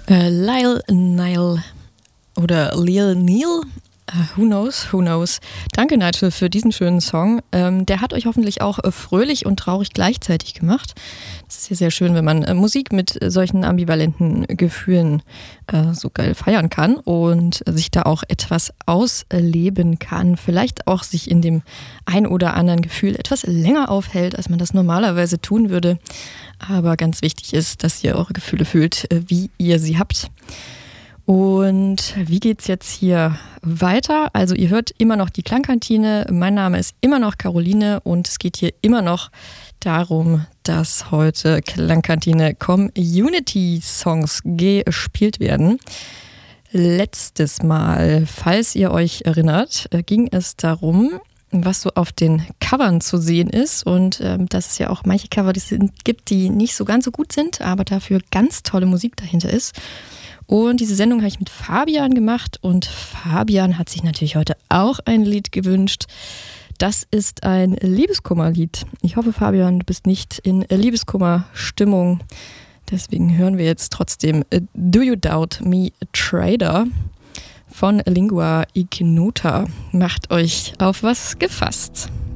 Lyle Nile oder Lil Neil. Who knows. Danke, Nigel, für diesen schönen Song. Der hat euch hoffentlich auch fröhlich und traurig gleichzeitig gemacht. Das ist ja sehr schön, wenn man Musik mit solchen ambivalenten Gefühlen so geil feiern kann und sich da auch etwas ausleben kann. Vielleicht auch sich in dem ein oder anderen Gefühl etwas länger aufhält, als man das normalerweise tun würde. Aber ganz wichtig ist, dass ihr eure Gefühle fühlt, wie ihr sie habt. Und wie geht's jetzt hier weiter? Also ihr hört immer noch die Klangkantine. Mein Name ist immer noch Caroline und es geht hier immer noch darum, dass heute Klangkantine Community-Songs gespielt werden. Letztes Mal, falls ihr euch erinnert, ging es darum, was so auf den Covern zu sehen ist und dass es ja auch manche Cover gibt, die nicht so ganz so gut sind, aber dafür ganz tolle Musik dahinter ist. Und diese Sendung habe ich mit Fabian gemacht und Fabian hat sich natürlich heute auch ein Lied gewünscht. Das ist ein Liebeskummerlied. Ich hoffe, Fabian, du bist nicht in Liebeskummer-Stimmung. Deswegen hören wir jetzt trotzdem Do You Doubt Me Trader von Lingua Ignota. Macht euch auf was gefasst.